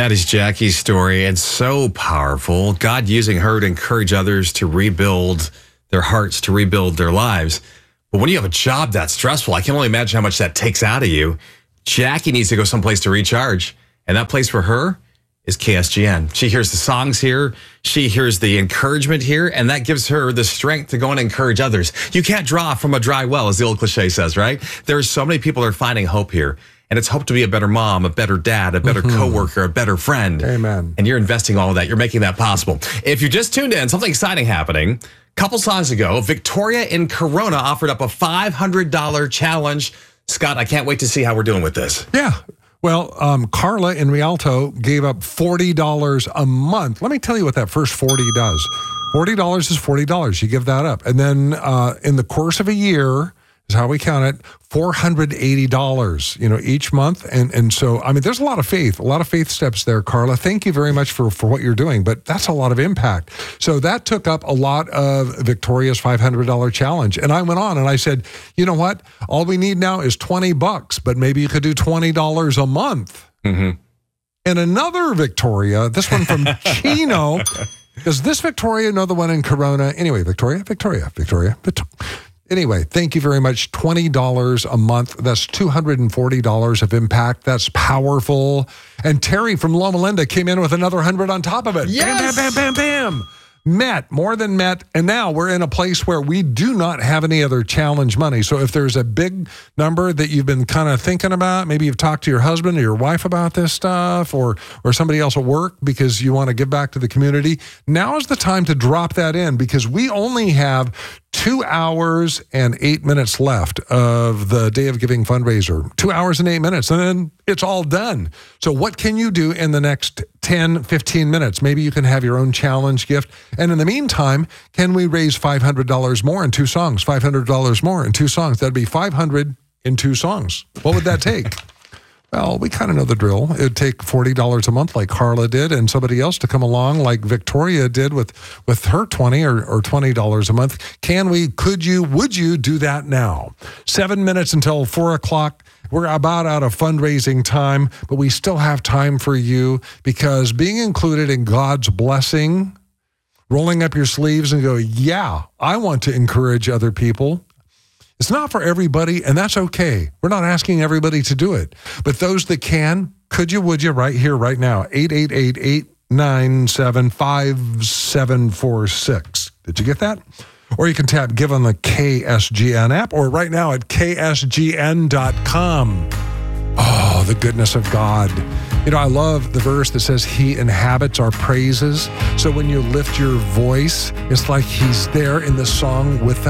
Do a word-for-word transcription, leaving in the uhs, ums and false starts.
That is Jackie's story. It's so powerful. God using her to encourage others to rebuild their hearts, to rebuild their lives. But when you have a job that's stressful, I can only imagine how much that takes out of you. Jackie needs to go someplace to recharge. And that place for her is K S G N. She hears the songs here. She hears the encouragement here. And that gives her the strength to go and encourage others. You can't draw from a dry well, as the old cliche says, right? There are so many people that are finding hope here. And it's hope to be a better mom, a better dad, a better mm-hmm. coworker, a better friend. Amen. And you're investing all of that. You're making that possible. If you just tuned in, something exciting happening. A couple songs ago, Victoria in Corona offered up a five hundred dollars challenge. Scott, I can't wait to see how we're doing with this. Yeah. Well, um, Carla in Rialto gave up forty dollars a month. Let me tell you what that first forty does. forty dollars is forty dollars. You give that up. And then uh, in the course of a year, is how we count it, four hundred eighty dollars, you know, each month. And and so, I mean, there's a lot of faith, a lot of faith steps there, Carla. Thank you very much for, for what you're doing, but that's a lot of impact. So that took up a lot of Victoria's five hundred dollars challenge. And I went on and I said, you know what? All we need now is twenty bucks, but maybe you could do twenty dollars a month. Mm-hmm. And another Victoria, this one from Chino, does this Victoria know the one in Corona? Anyway, Victoria, Victoria, Victoria, Victoria. Anyway, thank you very much. twenty dollars a month. That's two hundred forty dollars of impact. That's powerful. And Terry from Loma Linda came in with another one hundred on top of it. Yes! Bam, bam, bam, bam, bam. Met, more than met. And now we're in a place where we do not have any other challenge money. So if there's a big number that you've been kind of thinking about, maybe you've talked to your husband or your wife about this stuff, or or somebody else at work because you want to give back to the community, now is the time to drop that in, because we only have two hours and eight minutes left of the Day of Giving fundraiser. Two hours and eight minutes, and then it's all done. So what can you do in the next ten, fifteen minutes? Maybe you can have your own challenge gift. And in the meantime, can we raise five hundred dollars more in two songs? five hundred dollars more in two songs. That'd be five hundred dollars in two songs. What would that take? Well, we kind of know the drill. It would take forty dollars a month like Carla did, and somebody else to come along like Victoria did with, with her twenty or, or twenty dollars a month. Can we, could you, would you do that now? Seven minutes until four o'clock. We're about out of fundraising time, but we still have time for you, because being included in God's blessing, rolling up your sleeves and go, yeah, I want to encourage other people. It's not for everybody, and that's okay. We're not asking everybody to do it. But those that can, could you, would you, right here, right now, eight eight eight, eight nine seven, five seven four six. Did you get that? Or you can tap Give on the K S G N app, or right now at K S G N dot com. Oh, the goodness of God. You know, I love the verse that says he inhabits our praises. So when you lift your voice, it's like he's there in the song with